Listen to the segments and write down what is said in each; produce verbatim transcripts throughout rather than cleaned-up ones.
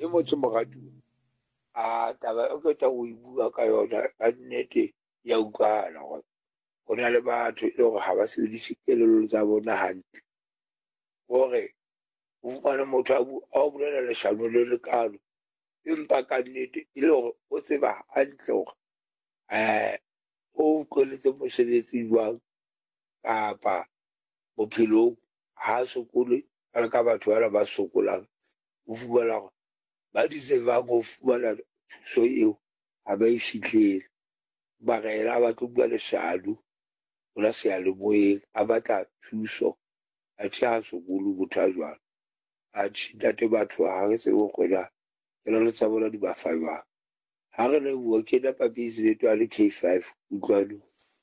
motho mogatu a taba o ke ta o bua ka yona ka nnete ya utlwala gore go na le batho e le gore ga ba sebedise kelello tsa bona hantle gore o fumane motho a o bolela leshano le le kalo empa ka nnete e le gore o tseba hantle gore um o utlweletse mosebetsi jwang kapa bophelong ha a sokole ka le ka batho bana ba sokolang o fumana gore ba deservang go fumana thuso eo ga ba e fitlhele mara ena a batlo bua leshano o la seyalemoyeng a batla thuso a thi a sokolo motho a jwalo a thi ntate batho ga re tsebe go kgwena kelelo tsa bona di ba fa jwang ha re le bua ke na papisi leto a le K five utlwanong.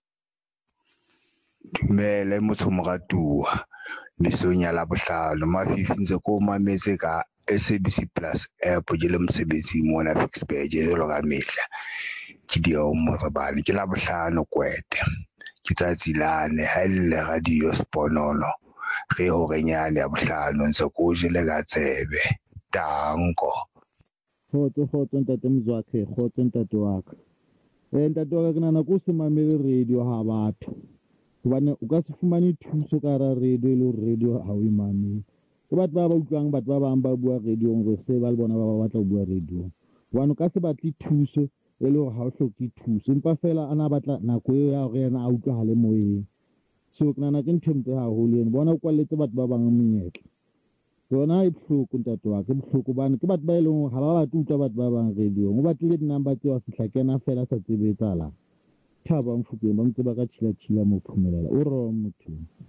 Dumele motho moratuwa mesong ya Labohlano mafifi ntse ko mametse ka S A B C Plus app ke le mosebetsi mona Fixburg jalo ka mehla ke dio morebane ke Labohlano kwete ke tsatsi lane ha ile radio Sponono re ho renyane ya Bohlano ntse ko jele ka tsebe tanko khotso khotso ntate Mzwakhe khotso ntate wa ka eh ntate wa ka ke nana go se mamele radio ha batho hobane o ka se fumane thuso ka ra radio le radio ha o imame ke batho ba ba utlwang batho ba bang ba bua radio ngwe se ba le bona ba ba batla go bua radio hobane o ka se batle thuso e le gore ha o hloke thuso empa fela ana batla nako e ya gore yena a utlwa hale moyeng so ke nana ke nthempe haholo ene bona o kwalletse batho ba bang monyetla yona e bohloko ntate wa ke bohloko bane ke batho ba e leng ha ba batla utlwa batho ba bang radio mo batlile di-number tse wa fihla kena fela sa tsebe etsalang thaba mfukeng ba ntse ba ka tšhila-tšhila mo phumelela o ro motho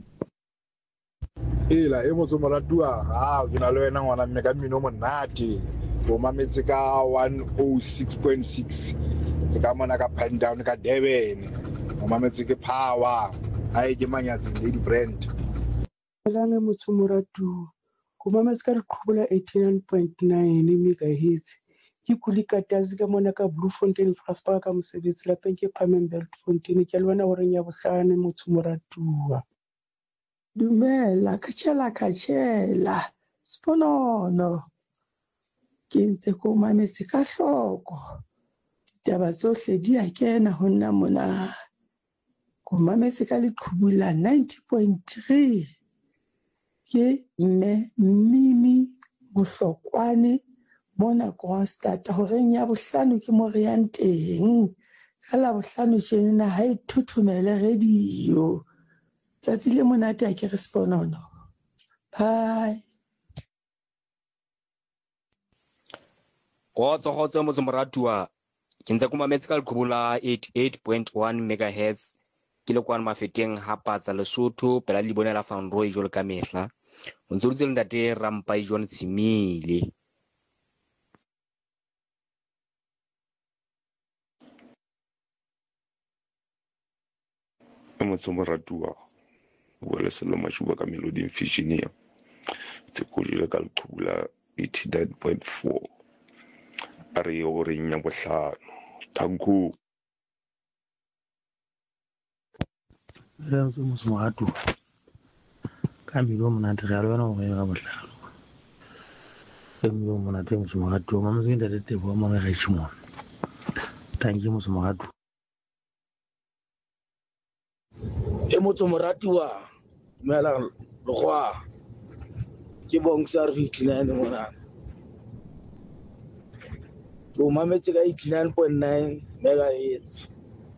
ela e motse moratuwa ha ke na le wena ngwana mme ka mmino monate o mametse ka one oh six point six ke ka mona ka Pine Town ka Durban o mametse ke Power ha e ke manyatsi le di brand langa motse moratuwa go mametse ka Lekhubola eighty-nine point nine megahertz ke kulikatazi ka mona ka Bloemfontein Fraspark ka mosebetsi lapeng ke Pamembelt Fontaine ke le wena gore nya bohlane motho moratuwa dumela khatshela khatshela Sponono ke ntse ko mametse ka hloko ditaba tsohle di a kena ho nna mona ko mametse ka Lekhubola ninety point three ke mme Mimi Bohlokwane mona Kronstadt hore nya bohlano ke mo re yang teng ka la bohlano tjena ha e thuthumele radio tsatsi le monate a ke re Sponono bye Khotso khotso motse moratuwa ke ntse ko mametse ka Lekhubola eighty-eight point one megahertz ke le kwana mafeteng ha patsa Lesotho pela le bonela Fanro e jole ka mehla o ntse o tse ntate Rampa John Tsimile motse moratuwa bua le Sello Mashuba ka Melody Envisionia tse ko jile ka Lekhubola eighty-nine point four a re o re nya bohlano tanku re ntse motse moratuwa ka milo monate re a le wena go ga bohlano ke milo monate motse moratuwa mametse ntate Tebo wa mona ga tshimona tanki motse moratuwa e motse moratuwa mela logwa ke Bongsar fifty-nine mona o mametse ka eighty-nine point nine megahertz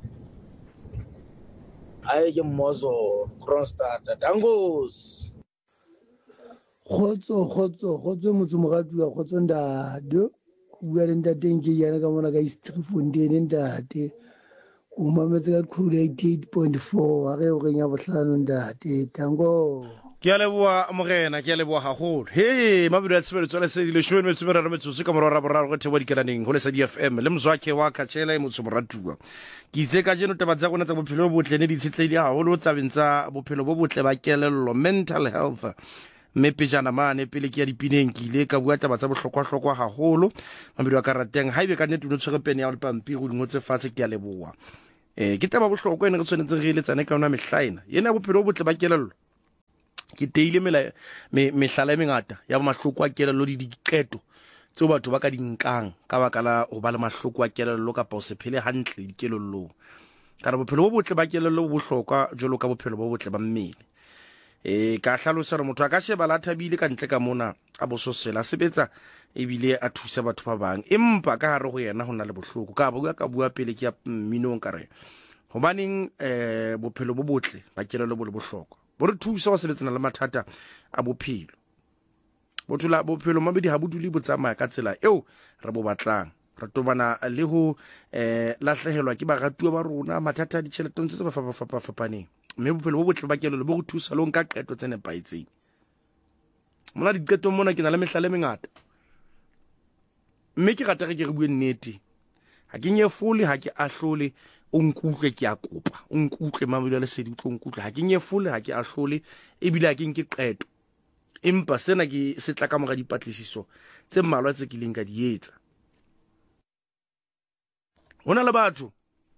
ai ke Mmozo Kronstadt tangos khotso khotso khotso motse moratuwa khotso ndade o bua le ntateng ke yana ka mona ka East Fontaine ntate o mametse ka Lekhubola eighty-eight point four a re o renya bohlano ndate tango ke a leboa morena ke a leboa haholo he mabelo ya tshebeletso le se le shome metso meraro metsotso ka morara boraro go thebo dikelaneng go le sa di F M le Mzwakhe wa Khatshela e motse moratuwa ke itse ka jeno taba tsa gona tsa bophelo bo botle ne di tshetledi haholo tabeng tsa bophelo bo botle ba kelello mental health mme pejana mane pele ke ya dipineng ke ile ka bua taba tsa bohlokwa-hlokwa haholo mabelo a karateng ha ibe ka nnete o tshwere pene ya lepampi go dingotse fatshe ke a leboa eh ke taba bohlokwa ene re tshwanetse re ile tsane ka ona mehlaina yena bophelo bo botle ba kelello ke teile mehlala e mengata ya mahloko a kelello di diqeto tseo batho ba ka di nkang ka baka la ho ba le mahloko a kelello kapa o se phele hantle dikelellong. Ka re bophelo bo botle ba kelello bo bohlokwa jwalo ka bophelo bo botle ba mmele. E ka hlalosa re motho a ka sheba la thabile ka ntle ka mona a bososela sebetsa ebile a thusa batho ba bang, empa ka hare ho yena ho na le bohloko. Ka bua ka bua pele ke ya mminong ka re hobaneng eh bophelo bo botle ba kelello bo le bohlokwa. Bo re thusa ho sebetsana le mathata a bophelo. Botula bophelo mabedi ha boduli bo tsamaya ka tsela eo re bo batlang. Re tobana le ho eh lahlehelwa ke baratuwa ba rona, mathata a ditjhelete tse ba fapa fapaneng. Mme bophelo bo botle ba kelello bo go thusa le ho nka qeto tse nepaetseng. Mona diqeto mona ke na le mehlale mengata. Mme ke rata re ke re bue nnete. Ha ke nyefole, ha ke ahlole, o nkutlwe ke a kopa. O nkutlwe mamelo le sedi o nkutlwe. Ha ke nyefole, ha ke ahlole, ebile ha ke nke qeto. Empa sena ke se tla ka mora dipatlisiso tse mmalwa tse ke leng ka di etsa. Hona le batho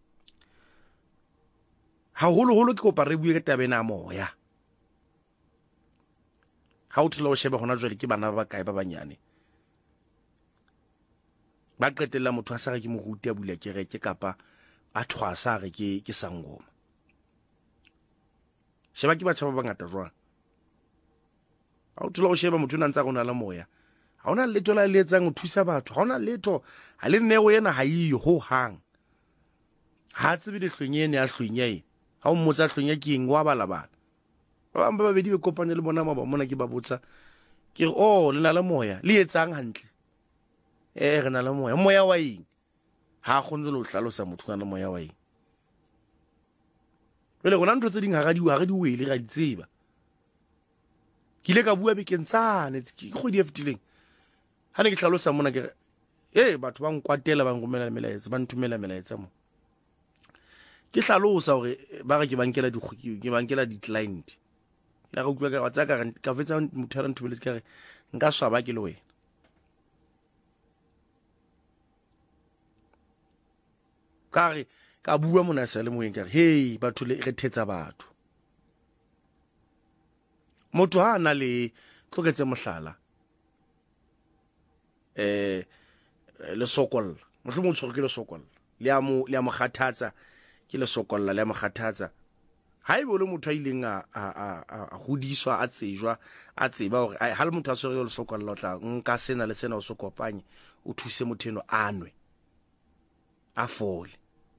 haholo holo ke kopa re bue ka tabena ya moya. Ha o thola o sheba hona jwale ke bana ba kae ba banyane. Ba qetella motho a sa re ke moruti a bula kereke kapa a thwasa re ke ke sangoma. Sheba ke batho ba bangata jwang. Ha o thola o sheba motho o ntse a rona la moya. Ha ona letho la le etsang o thusa batho. Ha ona letho ha le neo yena ha iyo ho hang. Ha tsebe le hlonyene a hlonyae. Ha o mmotsa hlonya ke eng wa bala bana. Ba ba babedi be kopane le bona maba mona ke ba botsa. Ke re oh le na le moya, le etsang hantle. Eh re na le moya, moya wa eng? Ha khonne lo hlalosa motho na le moya wa eng. Bele gona ntho tse ding ha ga di ha ga di wele ga di tseba. Ke ile ka bua be ke ntsane ke go di eftileng. Ha ne ke hlalosa mona ke eh batho ba nkwatela ba ngomela melaetsa ba ntumela melaetsa mo. Ke hlalosa hore ba re ke bankela dikgoki ke bankela di client. La go utlwa ka wa tsaka ka fetsa motho a ntumele ke re nka swaba ke le wena. Ka re ka bua mona sa le moeng ka re hey batho le re thetsa batho. Motho ha na le tloketse mohlala eh le sokol mohlomong mo tshwere ke le sokol le a mo le a mo kgathatsa ke le sokolla le a mo kgathatsa ha ebe le motho a ileng a a a hodiswa a tsejwa a tseba hore ha le motho a tshwere le sokolla o tla nka sena le sena o se kopanye o thuse motheno anwe a fole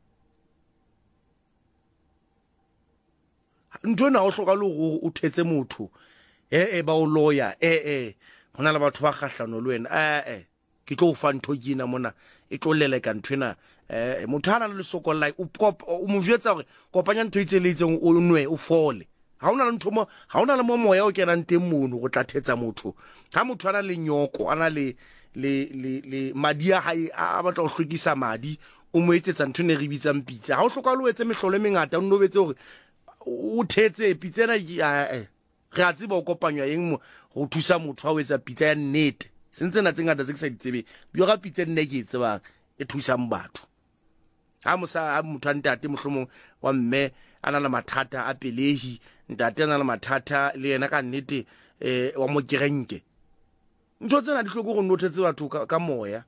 ntona o hloka le go o thetse motho eh eh ba o lawyer eh eh hona le batho ba kgahlano le wena eh eh ke tlo fa ntho kina mona e tlo lela ka nthwena eh motho ana le sokolla o o mo jwetsa gore kopanya ntho itse le itseng o nwe o fole ha ona le ntho mo ha ona le mo moya o kenang teng mono go tla thetsa motho ha motho ana le nyoko ana le le le le madi a hae a batla go hlokisa madi o mo etsetsa ntho ne re bitsang pitsa ha o hloka le etse mehlolo mengata o nobetse gore o thetse pitsena eh re a tseba o kopanywa eng mo go thusa motho a o etsa pitsa ya nnete sentse na tsengata tse ke sa ditsebe bio ga pitsa nne ke tseba e thusang batho ha mosa ha motho a ntate mohlomong wa mme ana la mathata a pelehi ntate ana la mathata le yena ka nnete eh wa mo kerenke ntho tsena di hloko go nothetse batho ka moya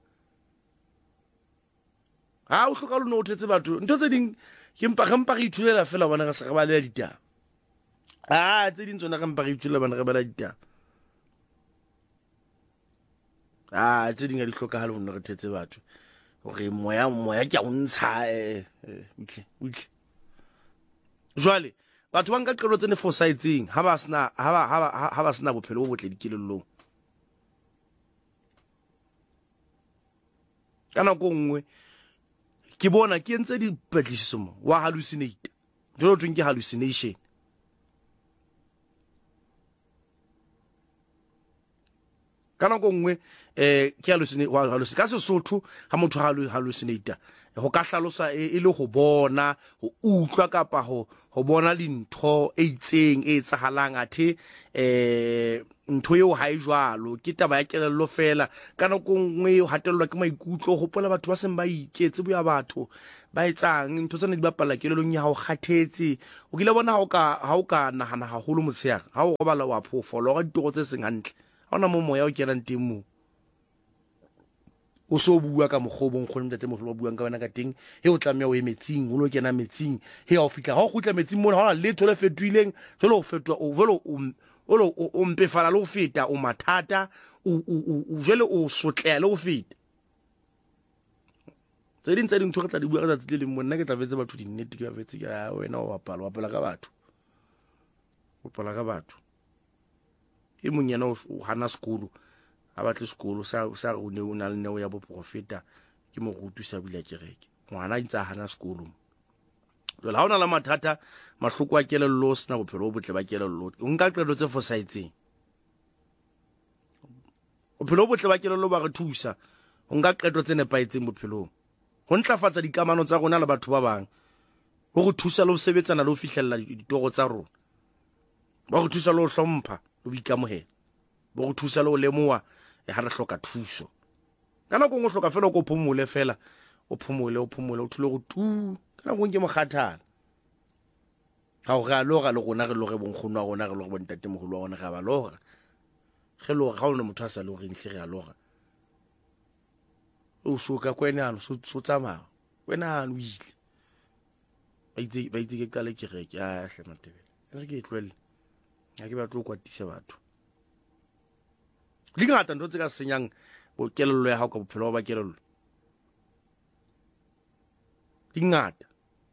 ha o hloka lo nothetse batho ntho tse ding ke mpa gampa re ithulela fela bona ga se ga ba le ditaba ah tse ding tsona gampa re ithulela bona ga ba le ditaba ah tse ding a di hloka ha le bona re thetse batho hore moya moya ke a untsha eh okay okay jwale batho ba nka qelo tsene foresighting ha ba sna ha ba ha ba sna bophelo bo botle dikelellong kana go ngwe ke bona ke entse di patlisiso mo wa hallucinate jolo tweng ke hallucination kana go ngwe eh ke hallucinate wa hallucinate ka Sesotho ha motho ha hallucinate go ka hlalosa e le go bona go utlwa kapa ho go bona dintho e itseng e tsagalang athe eh ntho eo ha e jwalo ke taba ya kelello fela kana go ngwe o hatellwa ke maikutlo go pola batho ba seng ba iketse boya batho ba etsang ntho tsena di bapala kelellong ya go kgathetse o kile bona ha o ka ha o ka nahana haholo motshega ha o robala wa phofolo ga ditoro tse seng hantle ha ona mo moya o kenang teng mo o so bua ka mogobong go ntate mogolo wa buang ka wena ka teng he o tlamya o emetsing o lo kena metsing he a o fitla ga o gutla metsing mo ha le tole fetwileng jolo o fetwa o velo o lo o mpefala lo feta o mathata o o jele o sotlele o feta tse ding tse ding tlo tla di bua ka tsa le monna ke tla vetse batho di nnete ke ba vetse ka wena o bapala bapala ka batho o bapala ka batho e monyana o hana sekolo a batle sekolo sa sa o ne o na le neo ya boprofeta ke mo go tusa bila kereke ngwana itsa hana sekolo jole ha ona la mathata mahloko a kelello sna bophelo bo botle ba kelello o nka qedo tse fosaitseng bophelo bo botle ba kelello ba re thusa o nka qedo tse nepaitseng bophelong go ntlafatsa dikamano tsa rona le batho ba bang go go thusa le go sebetsana le go fihlella ditoro tsa rona ba go thusa le go hlompha le go ikamohela ba go thusa le go lemoa e ha re hloka thuso kana go ngo hloka fela go phomole fela o phomole o phomole o thule go tu kana go nke moghathana ga o ga loga le gona re loge bonkgono wa gona re loge bontate mogolo wa gona ga ba loga ge loga ga o ne motho a sa le go ntle re a loga o soka kwenano so so tsamao kwenano ile ba itse ba itse ke kale ke reke a hle matebele re ke tlwele ga ke batlo go kwatisa batho di ngata ntse ka senyang bo kelello ya hao ka bophelo ba kelello di ngata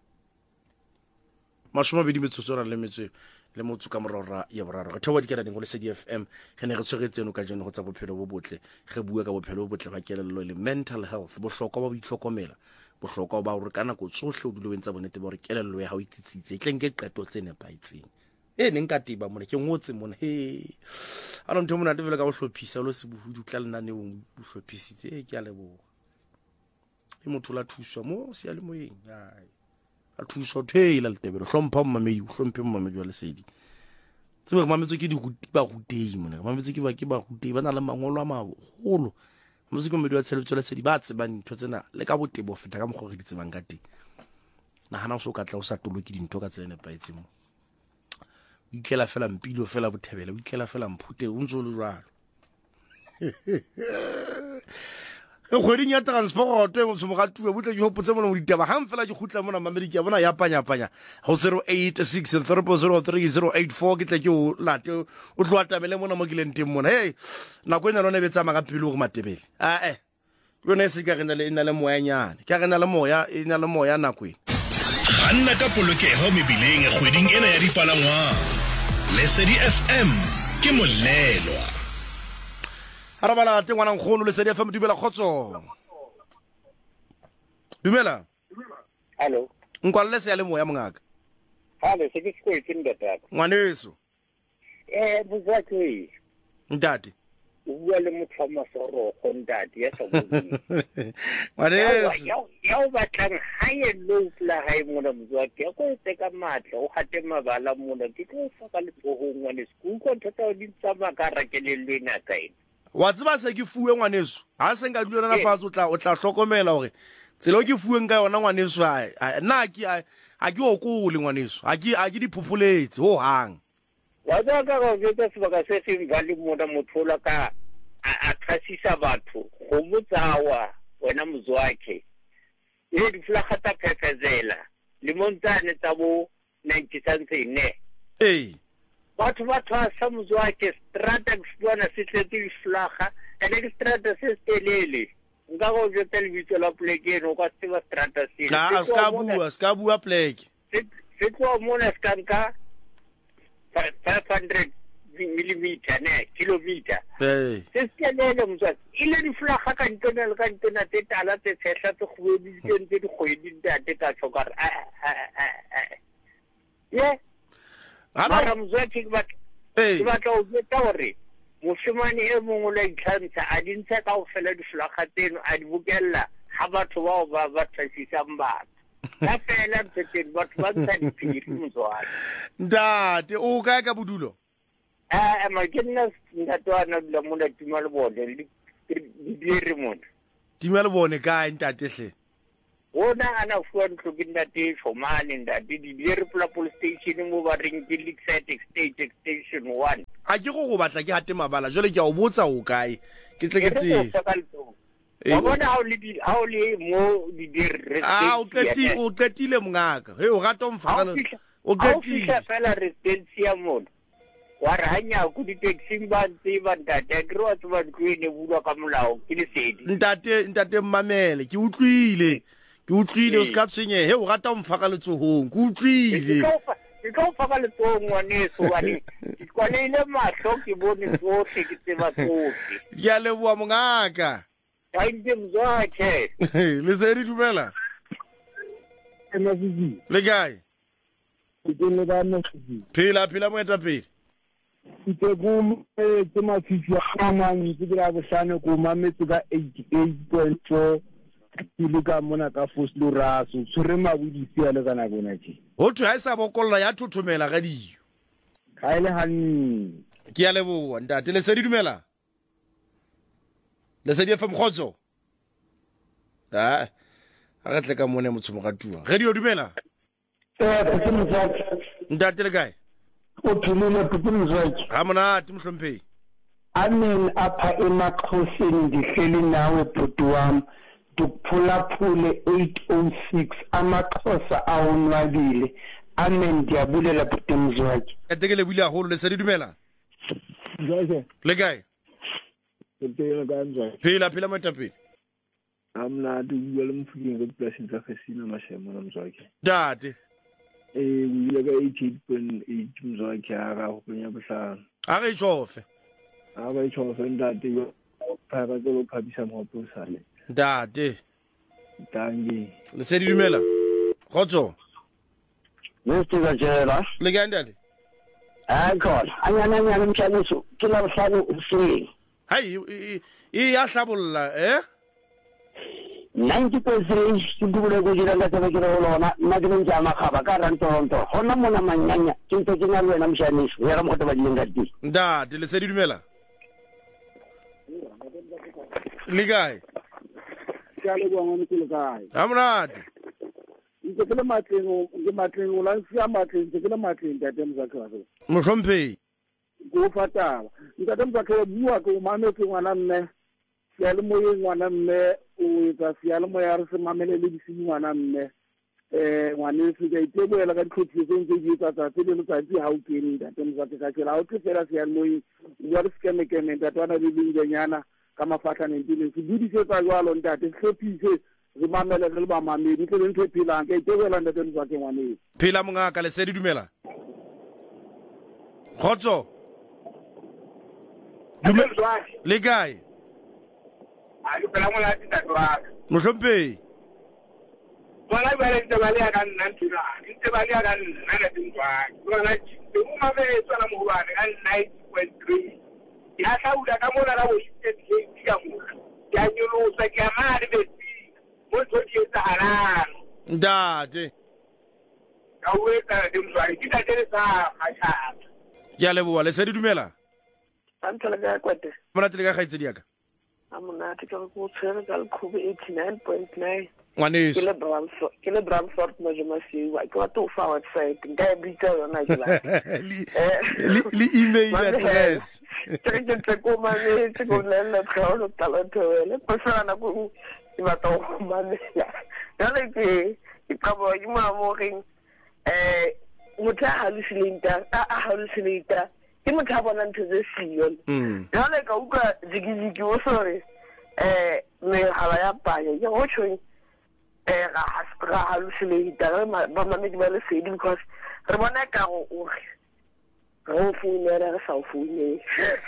mashoma be di metsotsora le metse le motso ka morora ya boraro ga thoba dikela ding go le C D F M ge ne re tshogetseno ka jeno go tsa bophelo bo botle ge bua ka bophelo bo botle ba kelello le mental health bohlokwa ba bo itlhokomela bohlokwa ba hore kana go tsohle o dilo wentsa bonete ba hore kelello ya hao itsitsitse tleng ke qeto tse nepaitseng e neng ka tiba mona ke ngotse mona he a re ntho mona te vele ka go hlophisa lo se bohudu tla lena ne o hlophisitse e ke a leboga e motho la thuswa mo se ya le moyeng ai a thuswa theila le tebelo hlompha mmamedi o hlomphe mmamedi wa lesedi tsebe mametso ke di ba rutei mona mametso ke ba ke ba rutei ba na le mangolo a magolo mametso ke mmedi wa tsheletsho le sedi ba tsebang ntho tsena le ka botebo feta ka mogore di tsebang ka teng nahana o so ka tla o sa toloki dintho ka tsena paetse mo o ikela fela mpilo fela bothebela o ikela fela mphute o ntse o le jwalo e kgweding ya transport e motho mogatuwe botle ke hopotse mona mo ditaba hang fela ke khutla mona mamedi ke bona ya panya panya ho zero eight six zero zero three zero eight four ke tle ke o late o tloa tabele mona mo kileng teng mona hey nako ena lona betsa maga pelo go matebele a eh lona se ka rena le ina le moya nyane ka rena le moya ina le moya nako e ganna ka polokeho mebileng e kgweding ena ya dipalangwa le C D F M ke molelwa arabala te ngwana nkgono le C D F M dumela khotso dumela hallo nkwalle se ya le moya mongaka hallo se ke se ke ndata ngwaneso eh buzaki ndati o bua le motho wa masoro go ndati ya sa bue ngwaneso ya o batlang hae lo pla hae mona buzaki ya go tseka matla o gate mabala mona ke go faka le go ngwaneso go go thata di tsama ka rakelele na kae wa tseba se ke fuwe ngwaneso ha se nka dulana na fatse o tla o tla hlokomela hore tselo ke fuwe nka yona ngwaneso a nna ke a ke o kole ngwaneso a ke a ke diphopoletse ho hang wa ka ka go tsa sebaka se se vale mona mothola ka a thasisa batho go motsawa wena mozwakhe e di flaga ta phefezela le montane tsa bo ninety something ne eh batho ba thasa mozwakhe strata bona se tletse flaga ene ke strata se stelele nka go jo televitso la pleke no ka tseba strata se ka ska bua ska bua pleke se tlo mona skanka five hundred millimeter ne kilometer eh se stelele mozwakhe ile di flaga ka ntona le ka ntona te tala te tshehla te khwedi di tse di khwedi ntate ka tshokar ye mara mozwakhe ba ke batla o beta hore moshimane e mongwe le itlhantsha a dintse ka go fela diflaga tseno a di bokella ha batho bao ba ba thasisang batho ka fela tseteng batho ba ntsha diphiri mozwakhe ntate o ka ka bodulo eh ma ke nna ntate wa nna dula mona tima le bone di dire mona tima le bone ka ntate hle wona ana fuwa ntlo ke ntate fomane ntate di dire pla police station mo ba reng ke Lakeside state extension one a ke go go batla ke hate mabala jole ke a o botsa o kae ke tle ke tse wa bona ha o le ha o le mo di dire ah o qetile o qetile mongaka he o rata o mfakala o qetile ha o fela residency ya mona wa ranya ku di taxi ba ntse ba ntate ke re wa tse ba ne bulwa ka molao ke le sedi ntate ntate mmamele ke utlwile ke utlwile o ska tshwenye he o rata o mfakala tsohong ke utlwile ke ka fa le tsong ngwane so wani ke le ile mahlo ke bone tsohle ke tseba tsohle ya le bua mongaka ha inde mzwakhe le sedi dumela ena zizi le gae ke le ba mo zizi phela phela mo eta pele ke go ke mafifi a mang ke dira bohlano ko mametse ka eighty-eight point four ke le ka mona ka Foslo Raso tsore mabudisi ya le kana bona tshi ho thwe ha isa bokolla ya thothomela ga dio ga ile hanni ke ya leboa ntate le sedi dumela le sedi F M khotso ha a ga tle ka mone motho mo ga tua radio dumela eh ke mzaki ntate le kae o thulile ke mzaki ha mona ti mhlomphei amen apha emaxhosini ndihleli nawe bhuti wami duphulaphule eight oh six amaxhosa awonwabile amen ndiyabulela bhuti mzwaki etekele bule haholo le sedi dumela nje le kae phela kanjani phela phela matapeli amna dubuwa le mfukeng go place tsa fesina mashemo na mzwaki date eh bule ka eighty-eight point eight mzwaki a ga go penya bohlano a re tsofe a ba tsofe ndate yo pa ba go phabisa mo posale date tangi le sedi dumela khotso Mr. Jela le kae ndate ah khona anyana nyana mtshaniso ke la bohlano useng hai e ya hlabolla eh ninety percent ke dubule go dira ka tsebe ke re lona nna ke ntse ama khaba ka rantoronto hona mona manyanya ke ntse ke na le wena mtshaniso ya mo taba dinga di ndate le sedi dumela le kae ya le bua ngone ke le kae amrati ke ke le matleng ke matleng o la sia matleng ke le matleng ntate mzakhe mo hlomphei go fatala ntate mzakhe bua ke o mametse ngwana mme ya le moye ngwana mme o etsa sia le moya re se mamele le disini ngwana mme eh ngwane se ga iteboela ka dikhotsi tse di etsa tsa tse le tsatsi ha o kene ntate mzakhe ka tsela o tsela sia le moye wa re skeme keme ntate wana le dingenyana ka mafatla nentile se budisetsa jwalo ntate hlophise re mamele re le ba mamedi tle le ntho phela ka iteboela ntate mzakhe ngwane phela mongaka le sedi dumela khotso dumela le kae a ke pela mola tsa twa mo hlomphei bona ba le taba le ka nna ntira ntse ba le ka nna na tintwa bona ke mo mame tsana mo bana ka ninety point three ya sauda ka mona la wo itse ke ya mo ya nyolo sa ke amare besi mo tsodi etsa halano ndate ka weta de mzwari ke tatele sa mashaka ya leboa le sedi dumela antla ga kwete mona tele ka gaitse diaka amona te ka go tsere ka lekhubu eighty-nine point nine ngwane ke le Bramford ke le Bramford mo jema siwa ke wa to fa website nka bitsa yona ke la li email address ke ke te ko mane te ko le le kholo talento le pasana na go ba to mane ya le ke ka bo yi ma mo ring eh motho a hallucinata a hallucinata ke motho a bona ntho tse siyo ya le ka uka zigizigi o sore eh me hala ya panya ya ho tshwe eh ga hastra hallucinata ba mamedi ba le sedi because re bona ka go o go fune re sa o fune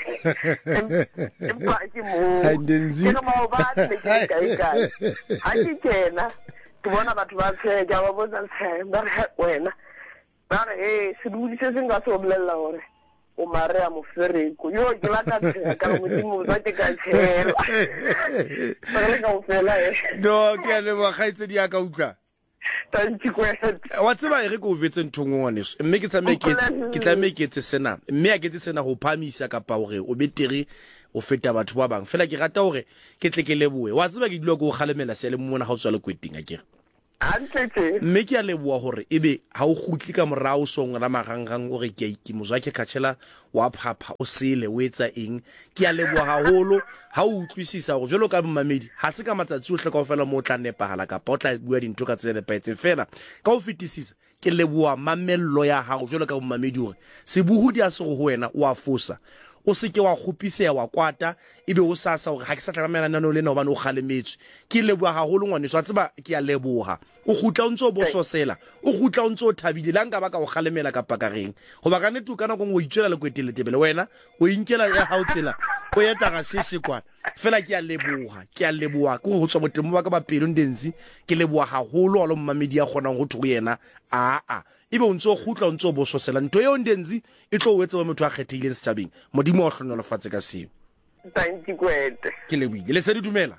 empa ke mo ke mo ba le ke kai kai ha ke kena ke bona batho ba tse ja ba bona tse ba re wena ba re eh se dudi se singa so blela hore o mare a mo fereko yo ke la ka tse ka mo dimo ba te ka tshela ba re ka o fela eh no ke le ba gaitse di aka utlwa thank you kwetsa wa tseba e re go vetse nthongwe ngwaneso mme ke tsame ke ke tsame ke tse sena mme a ke tse sena go phamisa ka pa hore o betere o feta batho ba bang fela ke rata hore ke tle ke leboe wa tseba ke dilo go kgalemela se le mmona ga o tswa le kweting a kere mme ke a leboa gore ebe ha o gutli ka morao song ra magangang o re ke ke Mozwakhe Khatshela wa phapha o sele o etsa eng ke a leboa haholo ha o utlwisisa go jolo ka mmamedi ha se ka matsatsi ohle ka ofela mo tla nepahala ka potla bua dintho ka tsene paetse fela ka o fetisisa ke leboa mamello ya hago jolo ka mmamedi gore se buhudi a se go ho wena o a fosa o se ke wa kgopisea wa kwata ebe o sasa gore ha ke sa tlamela nano le na obane o kgalemetswe ke leboa haholo ngwane so a tseba ke a leboga o gutla o ntse bo sosela o gutla o ntse o thabile la nka ba ka o kgalemela ka pakareng go ba ka netu kana go o itshela le kwetele tebele wena o inkela ya ha o tsela o yeta ga sese kwana fela ke a leboga ke a leboa go go tswa botemo ba ka ba pelo ndenzi ke leboa haholo wa lo mmamedi ya gona go thwe yena a a ebe o ntse o gutla o ntse o bo sosela nto yo ndenzi e tlo o etsa ba motho a kgethileng setjhabeng modimo o hlonela fatse ka seo thank you kwete ke lebile le se di dumela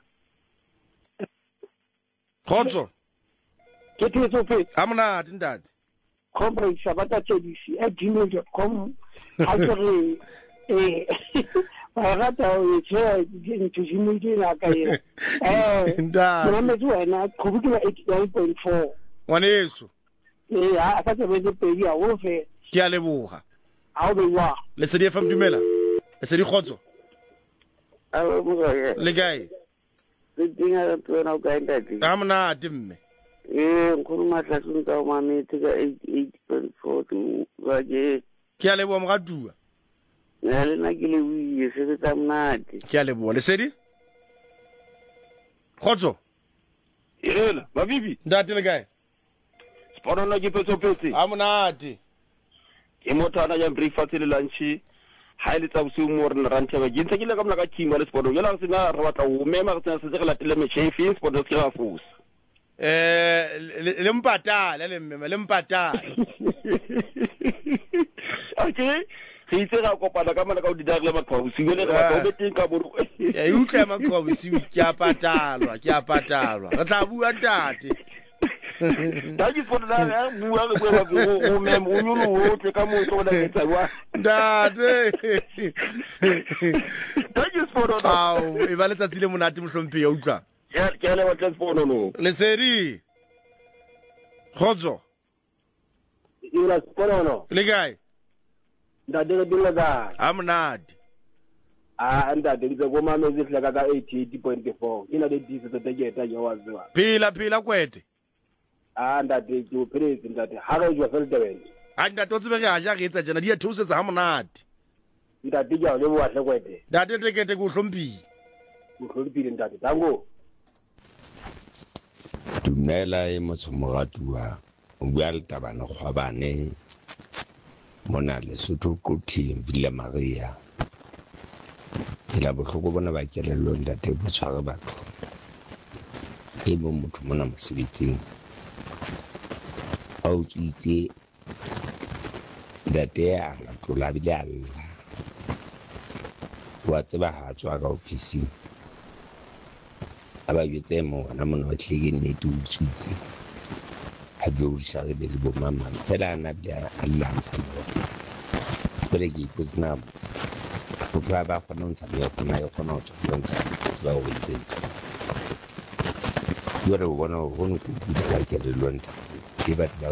khotso ke tso pe amna tindadi comrade Sabata Tedisi at gmail dot com actually eh ba rata o tshela into gmail na ka ye eh nda mama tso wena khobukela eighty-nine point four ngwaneso eh a ka tse be pedi a wo fe ke a leboga a o be wa le se di F M dumela le se di khotso a o mo ga le gae le dinga tsona ka ndadi amna timme eh nkhuluma tlhatlhong ka mametse ka eighty-eight point four ga je ke a leboa mogatua ya le na ke le wi se se tsa mnate ke a leboa le se di khotso yela babibi ndati le gae spona na ke petso petse amnate ke motana ya breakfast le lunch ha ile tsa bosiu mo re ranta ba gintse ke le ka mna ka team le spona yela se na re batla o mema ka tsena se re latele me chef spona se ga fusa eh le mpatala le mme le mpatala okay re itse ga kopana ka mana ka o di dagile makwa bosiu le re batla o beteng ka boru ya utla makwa bosiu ke a patalwa ke a patalwa re tla bua ntate Daji for na bua le bua go mem o nyolo o tle ka mo tlo da tsa wa ntate Daji for na au e ba le tsatsile monate mohlompe ya utlwa ya ke le wa transport no le seri khotso ila sporono le gae ndade le bila da amnadi ah ndade le go mamezi fla ka eighty-eight point four ina de dise tse tegeta yo waziwa phila phila kwete ah ndade ke phiretse ndade ha re jwa fela tebele a ndate o tsebe ge a ja ge etsa jana di a thusetsa ha monate ndade ja le wa hle kwete ndate tekete go hlompile go hlompile ndade tango dumela e motshomogatua o bua le tabane kgwabane mona Lesotho Kothing Villa Maria ke la bohloko bona ba kelello ntate bo tshware batho e bo motho mona mosebetsing a o tsitse ntate ya la tlola bile alla wa tseba ha tswa ka ofising aba yetse mo na mona wa tlhege nnete o tsitse a go share be le bo mama fela na bia alla ntsa mo pele ke ipotsa go fa ba go ntsha ya kona ya kona o tswa ntsha ba o itse yo re bona go no ku ba ke le lonta ke ba ba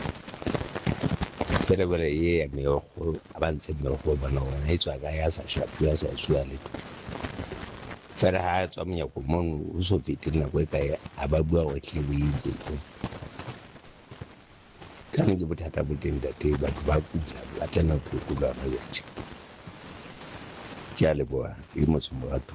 fela bele ye ya me go abantse me go bona wena e tswa ka ya sa shapu ya sa tswa le fela ha tswa mo go mo o so fetile na go ka ya ba bua go tle bo itse kana ke bothata bo teng date batho ba kutla ba tsena go kula ba yetsa ke a leboa e motsombo batho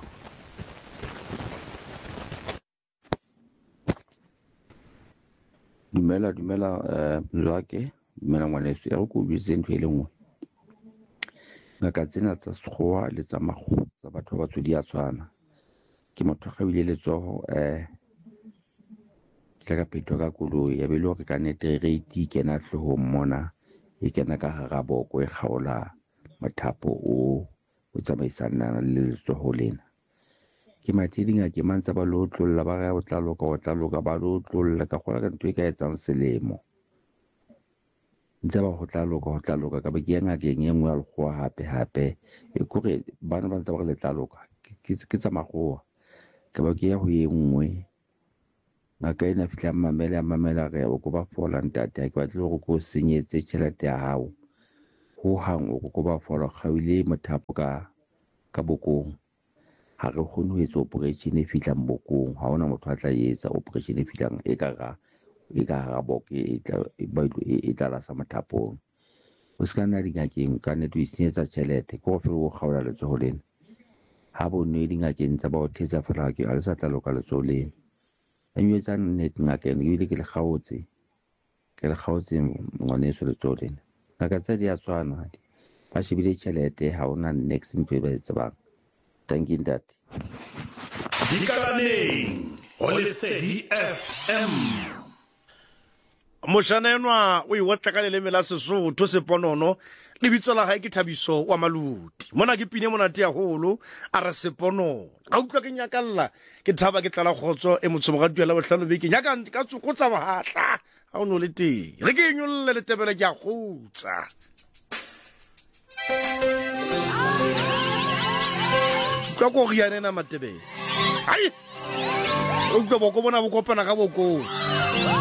dumela dumela eh Mzwakhe dumela ngwaneso ya go go bise ntwe le nngwe ngaka tsena tsa sekgowa le tsa mago tsa batho ba tsodi a tshwana ke motho ga bile letsogo eh tla ka petwa ka koloi ya belo re ka nete rate kena hloho mona e kena ka hara boko e khaola mathapo o o tsamaisana le letsogo lena ke matedinga ke mantsa ba lo tlolla ba ga o tla loka o tla loka ba lo tlolla ka gola ka ntwe e ka etsang selemo ntse ba go tla loka go tla loka ka ba ke nga ke eng engwe ya go hape hape e kore bana ba ntse ba le tla loka ke ke tsa magoa ka ba ke ya go ye nngwe ngaka ena fihla mamela a mamela re o ko ba fola ntate ke batle go go senyetse tšhelete ya hao ho hang o ko ba fola gawile mothapo ka ka bokong ha re kgone ho etsa operation e fihla mbokong ha ona motho a tla etsa operation e fihlang e ka ga e ka ga boke e tla e tla rasa mothapong o ska nna dingakeng ka ne tu isenyetsa tšhelete go fe go gaola letsogo lena ha bo ne dingakeng tsa ba o thetsa fela ke a le sa tla loka letsogo lena enyo tsa net ngakeng e bile ke le gaotse ke le gaotse ngwaneso letsogo lena ngaka tsa di a tshwana ba shebile tšhelete ha ona next ntwe ba etsa bang thank you dad dikalaneng ho Lesedi F M moshanenwa o iwotla ka leleme la Sesotho Seponono lebitso la gae ke Thabiso wa Maluti mona ke pine monate ya holo a re Seponono ga utlwa ke nyakalla ke thaba ke tlala khotso e motsomogadi la bohlano be ke nyaka ka tsokotsa mahatla ha o no le teng re ke nyolle le tebele ke a khutsa ka go riana na matebele ai o tlo boko bona bo kopana ka boko